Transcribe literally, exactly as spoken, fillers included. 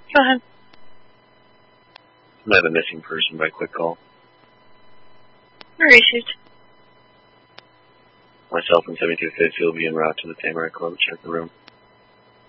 Go ahead. I have a missing person by quick call. Where is it? Myself and seventy-two fifty will be en route to the Tamarack Club. Check the room.